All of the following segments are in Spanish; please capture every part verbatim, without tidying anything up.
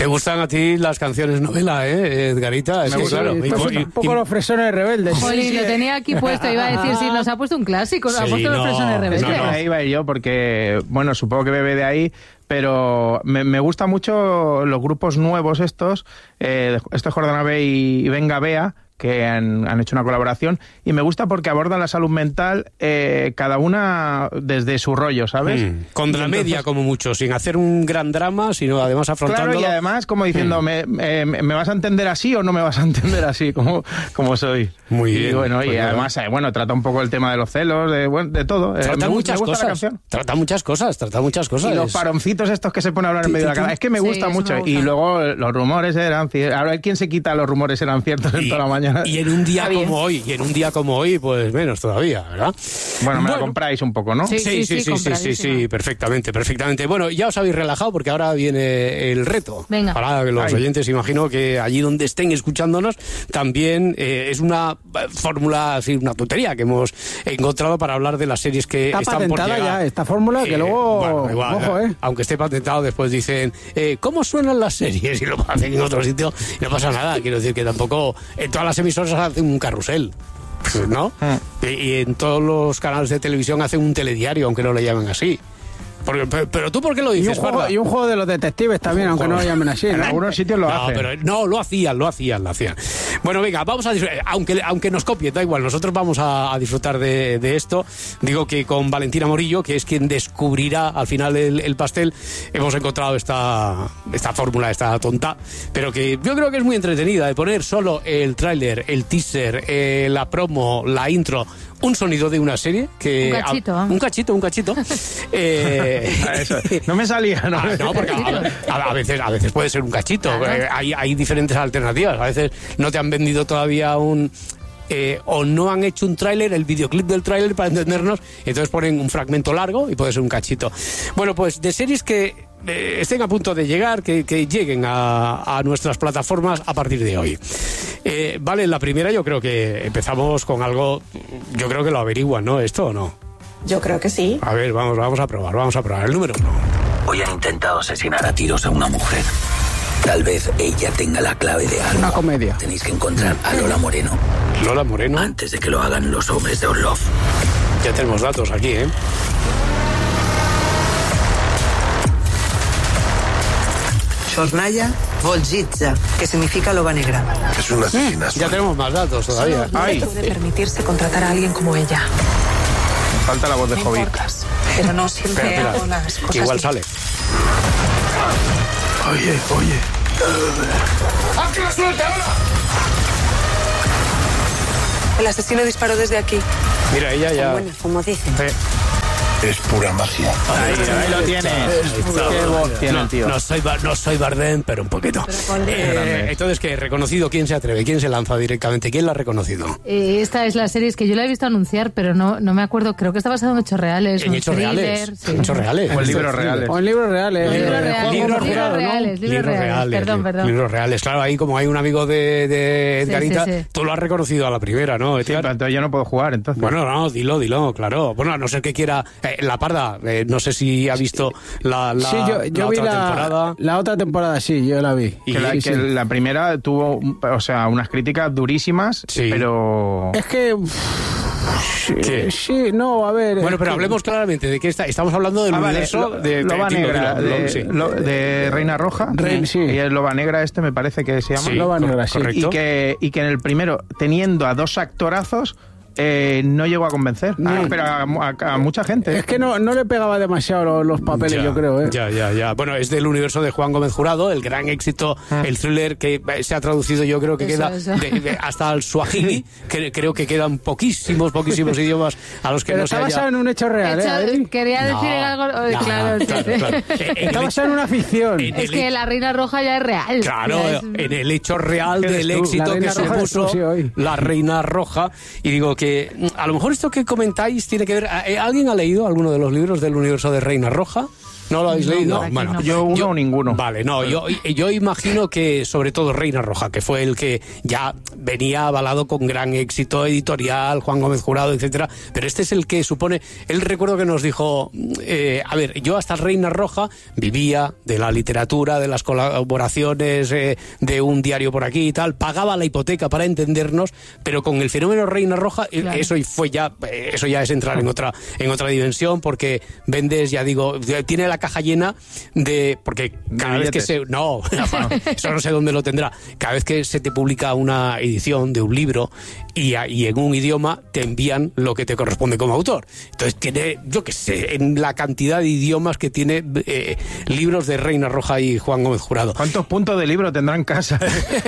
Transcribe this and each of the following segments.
gustan a ti las canciones novela, ¿eh, Edgarita? Es Me que, gusta, claro, sí, y- pues y- un poco los fresones rebeldes. Jolín, Sí, sí. lo tenía aquí puesto. Iba a decir, sí, nos ha puesto un clásico. Nos ha Sí, puesto los no, fresones rebeldes. no, no. Ahí iba yo porque, bueno, supongo que bebe de ahí, pero me, me gusta mucho los grupos nuevos estos, eh, estos Jordana B y, y Venga Bea, que han, han hecho una colaboración, y me gusta porque abordan la salud mental eh, cada una desde su rollo, ¿sabes? Mm, con Y dramedia entonces- como mucho, sin hacer un gran drama, sino además afrontándolo. Claro, y además como diciendo, Mm. me, me, me vas a entender así o no me vas a entender así, como, como soy. Muy y bien, bueno, pues y nada. además, eh, bueno, trata un poco el tema de los celos, de, bueno, de todo. Eh, Trata me, gu- muchas me gusta la cosas. canción. Trata muchas cosas, trata muchas cosas. Y los Es- paroncitos estos que se ponen a hablar en Ti, medio de la ti, cara. ti. Es que me Sí, gusta eso mucho. me gusta. Y luego eh, los rumores eran ciertos. A ver quién se quita los rumores eran ciertos en y, toda la mañana. y en un día Está bien. como hoy, y en un día como hoy, pues menos todavía, ¿verdad? Bueno, me la Bueno. compráis un poco, ¿no? Sí. Sí, sí, sí, sí, sí, compradísima. sí, perfectamente, perfectamente. Bueno, ya os habéis relajado porque ahora viene el reto. Venga. Para los Ay. oyentes, imagino que allí donde estén escuchándonos, también eh, es una eh, fórmula, así, una tontería que hemos encontrado para hablar de las series que Está están por patentada llegar. ya esta fórmula, que Eh, luego... bueno, igual, ojo, ¿eh? Aunque esté patentado, después dicen, eh, ¿cómo suenan las series? Y lo hacen en otro sitio y no pasa nada. Quiero decir que tampoco en todas las emisoras hacen un carrusel, ¿no? Ah. Y, y en todos los canales de televisión hacen un telediario, aunque no le llamen así. Porque, pero, pero tú, ¿por qué lo Y un, dices, juego, Parda? y un juego de los detectives también, aunque no lo llamen así. En algunos sitios lo no, hacen. pero no, lo hacían, lo hacían, lo hacían. Bueno, venga, vamos a disfrutar, aunque, aunque nos copien, da igual, nosotros vamos a, a disfrutar de, de esto. Digo que con Valentina Morillo, que es quien descubrirá al final el, el pastel, hemos encontrado esta, esta fórmula, esta tonta, pero que yo creo que es muy entretenida, de poner solo el tráiler, el teaser, eh, la promo, la intro, un sonido de una serie que... Un cachito, a- vamos. un cachito, un cachito. eh, Eso, no me salía, ¿no? Ah, no, porque a, a- a veces, a veces puede ser un cachito. Claro. Eh, Hay, hay diferentes alternativas. A veces no te han vendido todavía un... eh, o no han hecho un tráiler, el videoclip del tráiler para entendernos, entonces ponen un fragmento largo y puede ser un cachito. Bueno, pues de series que eh, estén a punto de llegar, que, que lleguen a, a nuestras plataformas a partir de hoy. Eh, vale, la primera yo creo que empezamos con algo, yo creo que lo averiguan, ¿no? ¿Esto o no? Yo creo que sí. A ver, vamos, vamos a probar, vamos a probar. El número uno. Hoy han intentado asesinar a tiros a una mujer. Tal vez ella tenga la clave de algo. Una comedia. Tenéis que encontrar a Lola Moreno Lola Moreno. antes de que lo hagan los hombres de Orlov. Ya tenemos datos aquí, ¿eh? Chornaya Volzhitza, que significa loba negra. Es un asesinato. Ya tenemos más datos todavía. Ay, No puede permitirse contratar a alguien como ella. falta la voz de Me Hobbit. importas, pero no siempre Espera, espera, hago las cosas que igual bien. sale. Oye, oye. El asesino disparó desde aquí. Mira, ella ya... Bueno, como dicen. Eh, Es pura magia. Ahí, ahí lo tienes. Qué voz tiene el tío. No soy, Ba- no soy Bardem, pero un poquito. Eh, entonces, ¿qué? ¿Reconocido? ¿Quién se atreve? ¿Quién se lanza directamente? ¿Quién la ha reconocido? Eh, esta es la serie, es que yo la he visto anunciar, pero no, no me acuerdo. Creo que está basado en hechos reales. En un hechos thriller, reales. sí. En hechos reales. O en libros reales. O en libros reales. Libros Eh, reales, Juan libros Gómez libros Jurado, ¿no? reales, libros reales. Perdón, li- perdón. Libros reales. Claro, ahí como hay un amigo de, de Sí, Edgarita, sí, sí. tú lo has reconocido a la primera, ¿no, Sí, Edgar? pero entonces yo no puedo jugar, entonces. Bueno, no, dilo, dilo, claro. Bueno, a no ser que quiera... eh, la Parda, eh, no sé si ha visto la, la, sí, yo, yo la vi otra la, temporada. la otra temporada, sí, yo la vi. Y que la, sí, que sí. la primera tuvo, o sea, unas críticas durísimas, Sí. pero... Es que... ¿Qué? Sí, no, a ver... Bueno, es pero que- hablemos claramente de qué está. Estamos hablando del Ah, vale, universo lo- de, de Loba dilo, Negra, dilo, de, lo- sí. lo- de Reina Roja. Rein- sí. Y el Loba Negra este me parece que se llama. Sí, Loba cor- Negra, sí. correcto. Y que, y que en el primero, teniendo a dos actorazos, eh, no llegó a convencer. Ah, pero a, a- a mucha gente. Es que no, no le pegaba demasiado los, los papeles, Ya, yo creo, ¿eh? Ya, ya, ya. Bueno, es del universo de Juan Gómez Jurado, el gran éxito, el thriller que eh, se ha traducido, yo creo que Eso, queda eso. de- de- hasta el suajili, que creo que quedan poquísimos, poquísimos idiomas a los que Pero no se está haya... basado en un hecho real, ¿eh? Hecho- Adri? quería No, decir algo. oh, no, claro, sí, claro, sí. claro. Eh, en Está el- basado en una ficción. en Es el- que la Reina Roja ya es real. Claro, Ya es- en el hecho real ¿Qué del eres tú? éxito La que Reina Roja eres tú, supuso sí, hoy. la Reina Roja. Y digo que mm, a lo mejor esto que comentáis tiene que ver... ¿eh, ¿Alguien ha leído alguno de los libros del universo de Reina Roja? ¿No lo habéis No, leído? por aquí Bueno, no. Yo uno o ninguno. Vale, no, yo, yo imagino que sobre todo Reina Roja, que fue el que ya venía avalado con gran éxito editorial, Juan Gómez Jurado, etcétera, pero este es el que supone, él recuerdo que nos dijo, eh, a ver, yo hasta Reina Roja vivía de la literatura, de las colaboraciones, eh, de un diario por aquí y tal, pagaba la hipoteca para entendernos, pero con el fenómeno Reina Roja, eh, Claro. eso fue ya, eh, eso ya es entrar en otra, en otra dimensión, porque vendes, ya digo, tiene la caja llena de, porque cada vez que se, no, eso no sé dónde lo tendrá, cada vez que se te publica una edición de un libro y, a- y en un idioma te envían lo que te corresponde como autor. Entonces tiene, yo qué sé, en la cantidad de idiomas que tiene eh, libros de Reina Roja y Juan Gómez Jurado. ¿Cuántos puntos de libro tendrá en casa?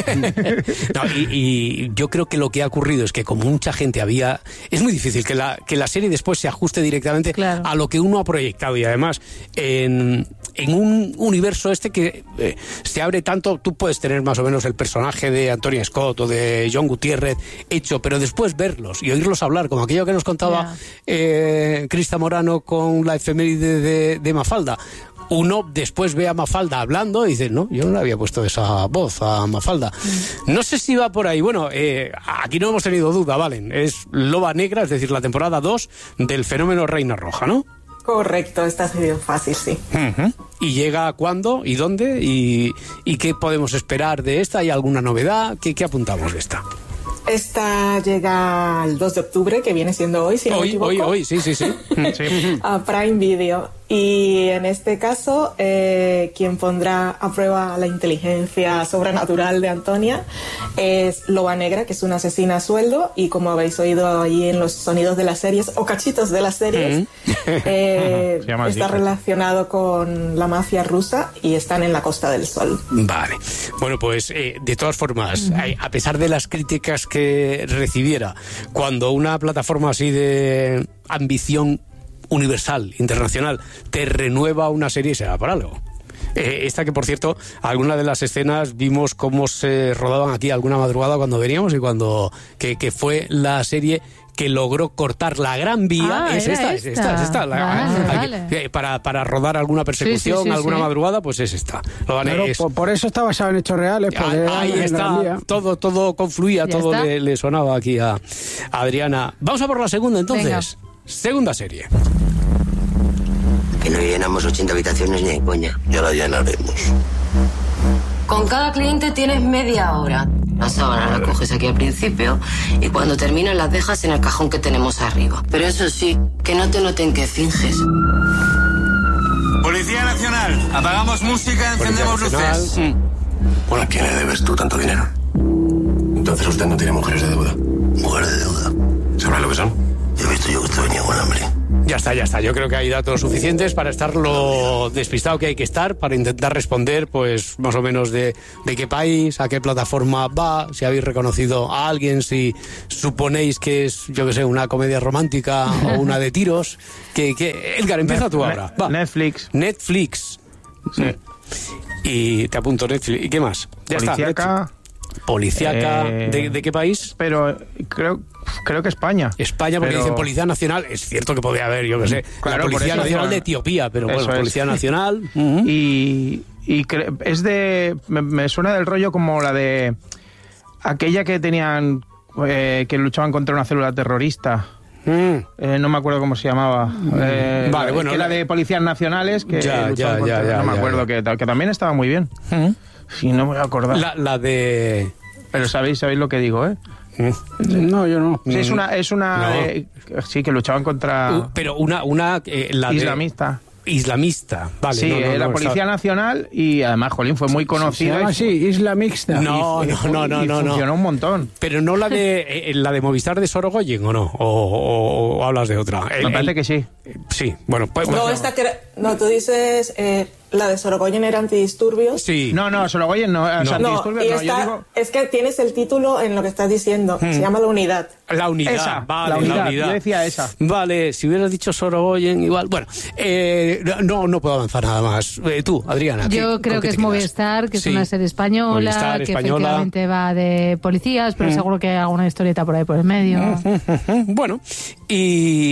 No, y, y yo creo que lo que ha ocurrido es que como mucha gente había... Es muy difícil que la, que la serie después se ajuste directamente Claro. a lo que uno ha proyectado. Y además, en, en un universo este que eh, se abre tanto, tú puedes tener más o menos el personaje de Antonia Scott o de John Gutiérrez hecho, pero después verlos y oírlos hablar, como aquello que nos contaba Ya. eh, Crista Morano con la efeméride de, de Mafalda. Uno después ve a Mafalda hablando y dice, no, yo no le había puesto esa voz a Mafalda. No sé si va por ahí. Bueno, eh, aquí no hemos tenido duda, Valen. Es Loba Negra, es decir, la temporada dos del fenómeno Reina Roja, ¿no? Correcto, esta ha sido fácil, sí. Uh-huh. ¿Y llega cuándo y dónde? ¿Y, y qué podemos esperar de esta? ¿Hay alguna novedad? ¿Qué, qué apuntamos de esta? Esta llega el dos de octubre, que viene siendo hoy, si no me Hoy, equivoco. hoy, hoy, sí, sí, sí. Sí. A Prime Video. Y en este caso, eh, quien pondrá a prueba la inteligencia sobrenatural de Antonia es Loba Negra, que es una asesina a sueldo, y como habéis oído ahí en los sonidos de las series, o cachitos de las series, eh, Se llama así. está relacionado con la mafia rusa y están en la Costa del Sol. Vale. Bueno, pues eh, de todas formas, hay- a pesar de las críticas que recibiera, cuando una plataforma así de ambición universal, internacional, te renueva una serie, será para algo. Eh, esta que, por cierto, algunas de las escenas vimos cómo se rodaban aquí alguna madrugada cuando veníamos y cuando... que, que fue la serie que logró cortar la Gran Vía. Ah, es era esta, es esta, es esta. esta. la- Vale, aquí, vale. eh, para, para rodar alguna persecución, Sí, sí, sí, alguna sí. madrugada, pues es esta. Lo van a- Claro, es- por, por eso está basado en hechos reales. Porque Ahí, era ahí en está, Gran Vía. todo, todo confluía, Ya todo está. le, le sonaba aquí a, a Adriana. Vamos a por la segunda entonces. Venga. Segunda serie. Que no llenamos ochenta habitaciones ni en coña. Ya la llenaremos. Con cada cliente tienes media hora. La sábana la coges aquí al principio y cuando terminas las dejas en el cajón que tenemos arriba. Pero eso sí, que no te noten que finges. Policía Nacional, apagamos música, encendemos Policía luces. Nacional. Bueno, ¿a quién le debes tú tanto dinero? Entonces usted no tiene mujeres de deuda. Mujeres de deuda. ¿Sabrá lo que son? Yo he visto yo que usted venía con hambre. Ya está, ya está. Yo creo que hay datos suficientes para estar lo despistado que hay que estar, para intentar responder, pues, más o menos de, de qué país, a qué plataforma va, si habéis reconocido a alguien, si suponéis que es, yo qué sé, una comedia romántica o una de tiros. Que, que... Edgar, empieza tú ahora. Va. Netflix. Netflix. Sí. Y te apunto Netflix. ¿Y qué más? Ya está. Policíaca. Netflix. Policíaca. Eh, ¿De, de qué país? Pero creo, creo que España. España, porque Pero- dicen Policía Nacional. Es cierto que podría haber, yo qué sé, Claro, la por Policía eso Nacional digo- de Etiopía, pero bueno, Eso es. Policía Nacional. ujú. Y, y cre- es de... Me, me suena del rollo como la de... Aquella que tenían... eh, que luchaban contra una célula terrorista. Mm. Eh, no me acuerdo cómo se llamaba. Eh, Vale, la- bueno, que la- era de policías nacionales que Ya, luchaban ya, contra- ya, ya, no me ya, acuerdo ya. qué tal, que también estaba muy bien. Sí, no me voy a acordar. La, la de... Pero sabéis, sabéis lo que digo, ¿eh? No, yo no. Sí, es una, es una, No. eh, sí, que luchaban contra Uh, pero una, una eh, la de- islamista. islamista, vale. Sí, no, no, era no, Policía está- Nacional y además, Jolín, fue muy Se conocida. llama y- así, Isla Mixta. No, y- no, no, no, y no, no. funcionó un montón. Pero no la de eh, la de Movistar de Sorogoyen, ¿o no? O, o- o hablas de otra. El- Me parece el- que sí. Sí, bueno, pues... No, bueno, esta que era- no, tú dices eh, la de Sorogoyen era antidisturbios. Sí. No, no, Sorogoyen no. O sea, No. No, antidisturbios y no, yo esta- digo... es que tienes el título en lo que estás diciendo. Se llama La Unidad. La unidad, Esa, vale, la unidad, la unidad. yo decía esa. Vale, si hubieras dicho Sorogoyen, igual. Bueno, eh, no, no puedo avanzar nada más. Eh, tú, Adriana. ¿qué- Yo con creo qué que te es quedas? Movistar, que es Sí. una serie española, Movistar, que española. efectivamente va de policías, pero Mm. seguro que hay alguna historieta por ahí por el medio. Bueno, y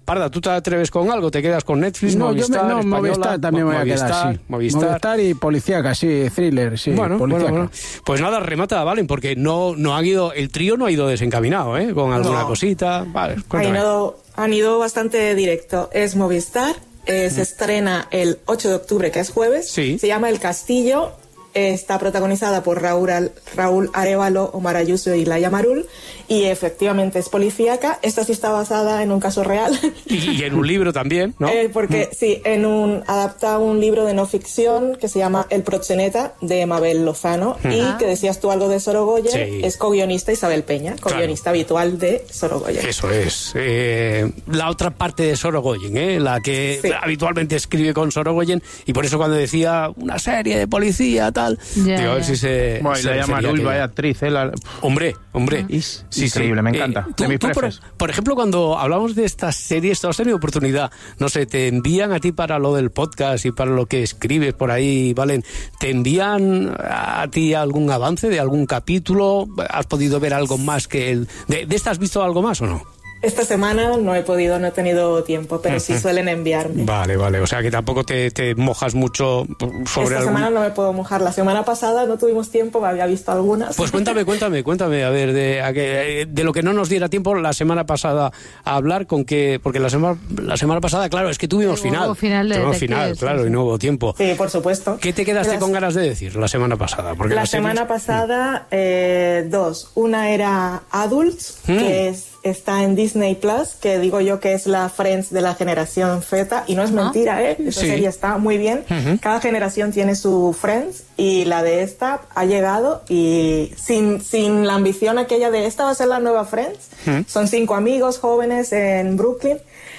Parda, ¿tú te atreves con algo? ¿Te quedas con Netflix, No, Movistar, yo me, no, Española? Movistar también me voy a Movistar, quedar, sí. Movistar. Movistar y policíaca, sí, thriller, sí, Bueno, bueno, policíaca. bueno. Pues nada, remata, Valen, porque no, no han ido, el trío no ha ido desencaminado, ¿eh? Con alguna No. cosita. Vale, Han cuéntame. ido, han ido bastante directo. Es Movistar, eh, se estrena el ocho de octubre, que es jueves. Sí. Se llama El Castillo. eh, Está protagonizada por Raúl, Al- Raúl Arévalo, Omar Ayuso y Laia Marul. Y efectivamente es policíaca. Esta sí está basada en un caso real. Y, y en un libro también, ¿no? Eh, porque sí, en un adapta un libro de no ficción que se llama El proxeneta de Mabel Lozano y Ah. que decías tú algo de Sorogoyen, Sí. es co-guionista Isabel Peña, co-guionista habitual de Sorogoyen. Eso es. Eh, la otra parte de Sorogoyen, ¿eh? La que Sí. habitualmente escribe con Sorogoyen, y por eso cuando decía una serie de policía, tal, Ya, digo, a ver ya. si se... Bueno, y se la llama refería a Marul, aquello. vaya actriz, ¿eh? La- Hombre, hombre. Es Sí, increíble, sí. me encanta. Eh, tú- de mis tú, por, prefes. por ejemplo, cuando hablamos de estas series, ¿tú has tenido oportunidad? No sé, te envían a ti para lo del podcast y para lo que escribes por ahí, Valen. ¿Te envían a ti algún avance de algún capítulo? ¿Has podido ver algo más que el... ¿De, de esta has visto algo más o no? Esta semana no he podido, no he tenido tiempo, pero sí suelen enviarme. Vale, vale. O sea que tampoco te, te mojas mucho sobre Esta algún... semana no me puedo mojar. La semana pasada no tuvimos tiempo, me había visto algunas. Pues cuéntame, cuéntame, cuéntame, a ver, de, a que- de lo que no nos diera tiempo la semana pasada a hablar, con que, porque la semana, la semana pasada, claro, es que tuvimos Hubo final. final de tuvimos detectives, final, sí, claro, sí. y no hubo tiempo. Sí, por supuesto. ¿Qué te quedaste Las- con ganas de decir la semana pasada? Porque La las series- semana pasada, eh, dos. Una era Adults, Mm. que es, está en Disney Plus, que digo yo que es la Friends de la generación Z, y no es mentira, ¿eh? Esa Sí. serie está muy bien. Ujú. Cada generación tiene su Friends, y la de esta ha llegado, y sin, sin la ambición aquella de esta va a ser la nueva Friends. Mm. Son cinco amigos jóvenes en Brooklyn.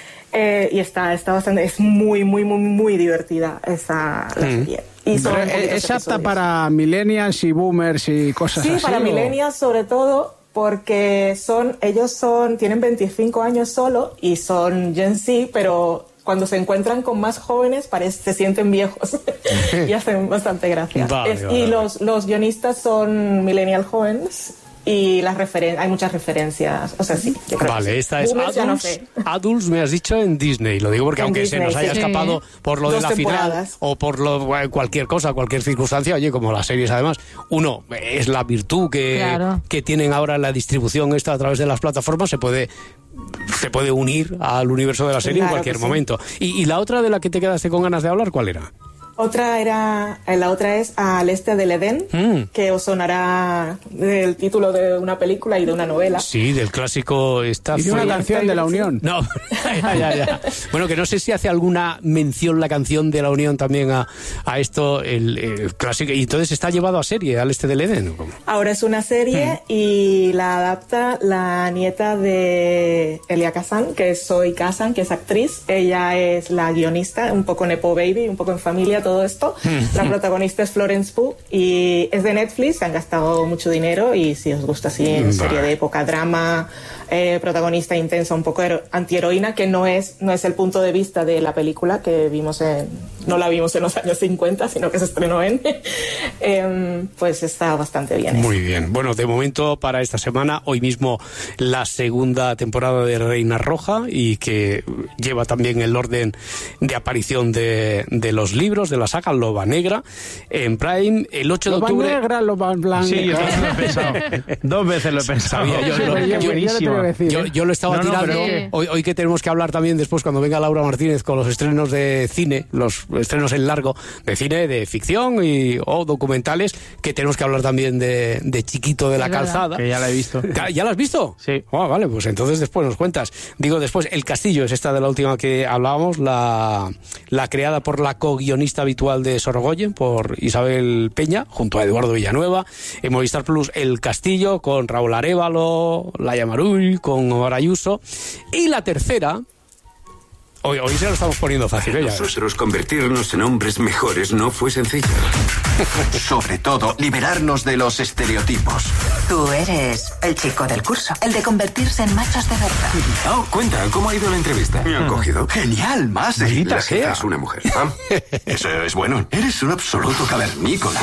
Eh, y está, está bastante, es muy, muy, muy, muy divertida esa la Mm. serie. Y son Pero, poquitos ¿es apta episodios. para millennials y boomers y cosas Sí, así? para o- millennials sobre todo, porque son, ellos son, tienen veinticinco años solo y son Gen Z, pero cuando se encuentran con más jóvenes parece, se sienten viejos y hacen bastante gracia. Vale, Es- vale, y vale. los, los guionistas son millennial jóvenes y las referen hay muchas referencias, o sea, sí. yo creo que Vale, sí. esta es Boomers ya no Adults, sé. Adults, me has dicho, en Disney. Lo digo porque En aunque Disney, se nos haya sí. escapado por lo de Dos la final temporadas. o por lo, cualquier cosa, cualquier circunstancia, oye, como las series además, uno, es la virtud que, Claro. que tienen ahora la distribución esta a través de las plataformas, se puede se puede unir al universo de la serie en Claro cualquier que sí. momento. Y, y la otra de la que te quedaste con ganas de hablar, ¿cuál era? Otra era, eh, la otra es Al este del Edén, Mm. que os sonará del título de una película y de una novela. Sí, del clásico esta Y de una fue- canción de la Unión. No, ya, ya, ya. Bueno, que no sé si hace alguna mención la canción de la Unión también a, a esto, el, el clásico. Y entonces está llevado a serie, Al este del Edén, ¿o cómo? Ahora es una serie y la adapta la nieta de Elia Kazan, que es Zoe Kazan, que es actriz. Ella es la guionista, un poco nepo baby, un poco en familia, todo esto. La protagonista es Florence Pugh y es de Netflix, se han gastado mucho dinero y si os gusta así, en serie Vale. de época, drama, eh, protagonista intensa, un poco hero- antiheroína, que no es, no es el punto de vista de la película que vimos en, no la vimos en los años cincuenta, sino que se estrenó en, em, pues está bastante bien. Muy bien. Bueno, de momento para esta semana, hoy mismo la segunda temporada de Reina Roja y que lleva también el orden de aparición de, de los libros de la saga Loba Negra en Prime el ocho de Loba octubre. negra, loba blanca. Sí, yo también lo he pensado. Dos veces lo he pensado. Sabía yo, Sí, lo- pero yo- yo- yo le tengo que decir, Yo, ¿eh? yo lo estaba No, no, tirando. pero es que- Hoy, hoy que tenemos que hablar también después cuando venga Laura Martínez con los estrenos de cine, los estrenos en largo de cine, de ficción y o documentales, que tenemos que hablar también de, de Chiquito de la Es verdad. Calzada. Que ya la he visto. ¿Ya, ya la has visto? Sí. Ah, vale, pues entonces después nos cuentas. Digo, después, El Castillo es esta de la última que hablábamos, la, la creada por la co-guionista habitual de Sorogoyen, por Isabel Peña, junto a Eduardo Villanueva. En Movistar Plus, El Castillo, con Raúl Arévalo, Laia Marul, con Omar Ayuso. Y la tercera... Hoy, hoy se lo estamos poniendo fácil, ¿eh? Ya ves. Nosotros convertirnos en hombres mejores no fue sencillo. Sobre todo, liberarnos de los estereotipos. Tú eres el chico del curso, el de convertirse en machos de verdad. Oh, cuenta, ¿cómo ha ido la entrevista? Me han cogido. Genial, más de Maldita la jefa sea. es una mujer. Ah, eso es bueno. Eres un absoluto cavernícola.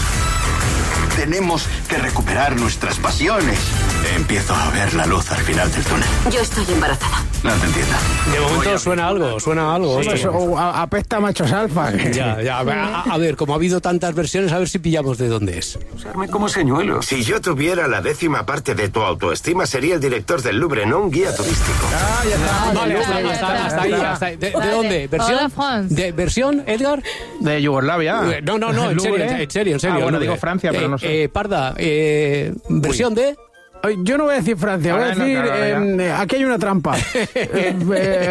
Tenemos que recuperar nuestras pasiones. Empiezo a ver la luz al final del túnel. Yo estoy embarazada. No te entiendo. De momento suena algo, suena algo. Sí, esto. o a- apesta a machos alfa. Ya, ya. A, a ver, como ha habido tantas versiones, a ver si pillamos de dónde es. Usarme como señuelo. Si yo tuviera la décima parte de tu autoestima, sería el director del Louvre, no un guía turístico. Ah, ya está. Vale, ya hasta, está, hasta- ya hasta ahí, está. hasta ahí. ¿De, de Vale. dónde? ¿Versión? Hola, France. ¿De versión, Edgar? De Yugoslavia. Eh, No, no, no, en serio, Louvre. en serio, en serio. Ah, bueno, Louvre. digo Francia, pero Eh, no sé. eh, Parda, eh, versión de... Ay, yo no voy a decir Francia, voy a Ahora no, decir, claro, ahora eh, aquí hay una trampa. Eh, eh,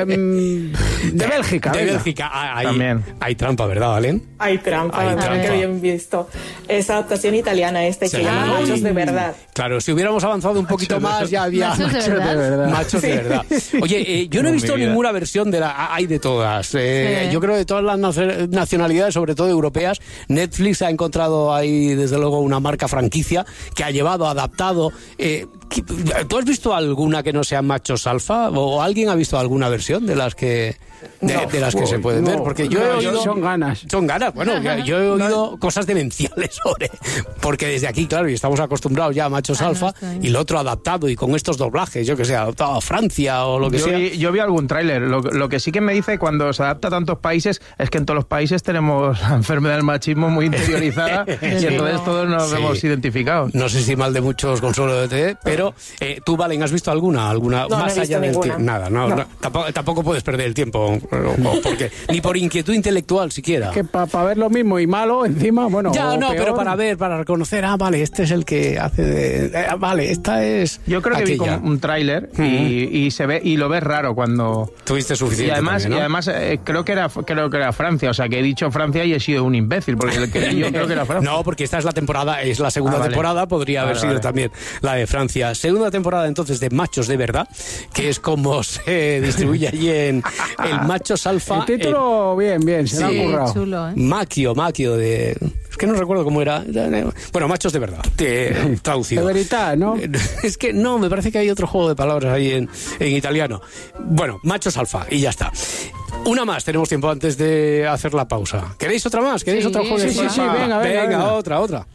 mm, de Bélgica. De venga. Bélgica. Ah, hay, También. hay trampa, ¿verdad, Valen? Hay trampa, Hay hay trampa. que bien visto. Es adaptación italiana este, Sí. que llama Ay. Machos de Verdad. Claro, si hubiéramos avanzado un poquito más, ya había... Machos de verdad. Machos de verdad. Oye, eh, yo no he Como visto mi vida. ninguna versión de la... Hay de todas. Eh, Sí. Yo creo de todas las nacio- nacionalidades, sobre todo europeas. Netflix ha encontrado ahí, desde luego, una marca franquicia que ha llevado, adaptado... Eh, ¿qué- ¿Tú has visto alguna que no sea machos alfa? ¿O alguien ha visto alguna versión de las que... De, No, de las que uy, se pueden no, ver? Porque yo no, he oído... son ganas. Son ganas, bueno, yo, yo he oído cosas demenciales sobre... Porque desde aquí, claro, y estamos acostumbrados ya a machos Ah, no, alfa, está bien. y lo otro adaptado, y con estos doblajes, yo que sé, adaptado a Francia o lo que Yo sea. vi, yo vi algún tráiler. Lo, lo que sí que me dice cuando se adapta a tantos países es que en todos los países tenemos la enfermedad del machismo muy interiorizada y Sí. entonces todos nos Sí. vemos identificados. No sé si mal de muchos consuelo de T V, pero eh, tú, Valen, ¿has visto alguna? alguna No, no más he allá visto del ninguna. ti- Nada, no, No. no, tampoco, tampoco puedes perder el tiempo, o- o porque, ni por inquietud intelectual siquiera. Que para ver lo mismo y malo encima, bueno. Ya, o no, peor. pero para ver, para reconocer, ah, vale, este es el que hace de... eh, vale, esta es... Yo creo que vi aquella. como un tráiler y, y se ve y lo ves raro cuando Tuviste suficiente y además también, ¿no? y además eh, creo que era creo que era Francia, o sea que he dicho Francia y he sido un imbécil porque el que yo creo que era Francia. No, porque esta es la temporada, es la segunda Ah, vale. temporada, podría haber Vale, sido vale. también la de Francia. Segunda temporada entonces de Machos de Verdad, que es como se distribuye allí en el Machos Alfa. El título, bien, bien, se lo Sí. han currado. Chulo, ¿eh? Maquio, Maquio de... Es que no recuerdo cómo era. Bueno, Machos de Verdad, te- traducido. De veridad, ¿no? Es que no, me parece que hay otro juego de palabras ahí en, en italiano. Bueno, Machos Alfa, y ya está. Una más, tenemos tiempo antes de hacer la pausa. ¿Queréis otra más? ¿Queréis Sí, otro juego de sí, sí, sí, palabras? venga, venga, venga. otra, otra.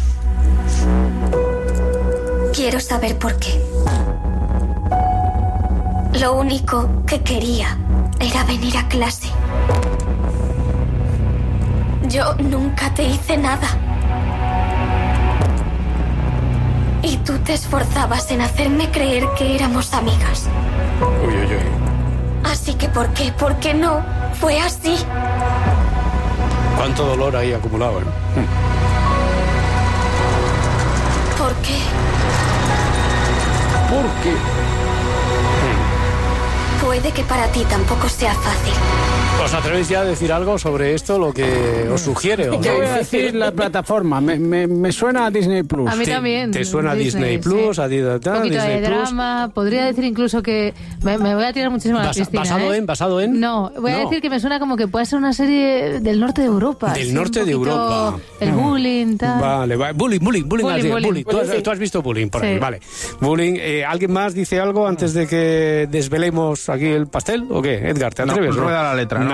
Quiero saber por qué. Lo único que quería era venir a clase. Yo nunca te hice nada. Y tú te esforzabas en hacerme creer que éramos amigas. Uy, uy, uy. Así que ¿por qué? ¿Por qué no? Fue así. Cuánto dolor ahí acumulado, ¿eh? ¿Por qué? ¿Por qué? Puede que para ti tampoco sea fácil. ¿Os atrevéis ya a decir algo sobre esto, lo que os sugiere? ¿o Yo no? voy a decir la plataforma. Me, me, me suena a Disney Plus. A mí ¿Te- también. ¿Te suena Disney, Plus? sí. A ti, ta, Un ta, poquito Disney de Plus? drama. Podría decir incluso que... Me, me voy a tirar muchísimo a la Basa- piscina, ¿Basado ¿eh? en? ¿Basado en? No, voy a No. decir que me suena como que puede ser una serie del norte de Europa. Del así, norte un de poquito Europa. El bullying, tal. Vale, vale. Bullying, bullying, bullying. Bullying, has dicho, bullying. bullying. ¿Tú, has, Bullying. tú has visto bullying por ahí, Sí. vale. Bullying. Eh, ¿Alguien más dice algo antes de que desvelemos aquí el pastel? ¿O qué? Edgar, ¿te No, atreves? rueda la letra, ¿no?